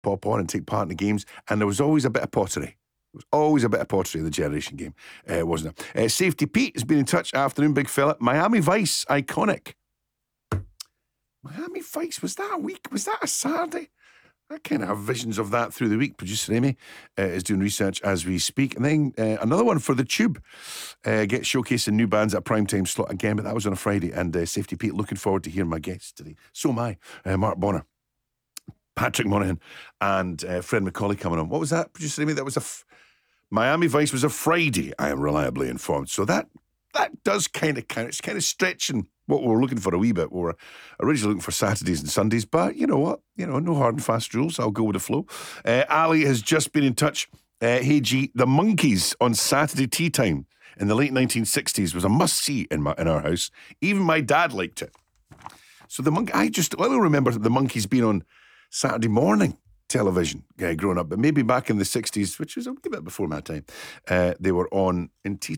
pop on and take part in the games, and there was always a bit of pottery. There was always a bit of pottery in the Generation Game, wasn't it? Safety Pete has been in touch. Afternoon, big fella. Miami Vice, iconic. Miami Vice, was that a week? Was that a Saturday? I kind of have visions of that through the week. Producer Amy is doing research as we speak. And then another one for the Tube. Get showcasing new bands at a primetime slot again, but that was on a Friday. And Safety Pete, looking forward to hearing my guests today. So am I. Mark Bonner, Patrick Monaghan, and Fred McCauley coming on. What was that, Producer Amy? That was Miami Vice was a Friday, I am reliably informed. So that does kind of count. It's kind of stretching what we're looking for a wee bit. We were originally looking for Saturdays and Sundays, but you know what? No hard and fast rules. I'll go with the flow. Ali has just been in touch. Hey G, the Monkees on Saturday tea time in the late 1960s was a must-see in our house. Even my dad liked it. So the I only remember the Monkees being on Saturday morning television growing up, but maybe back in the 60s, which was a bit before my time, they were on in tea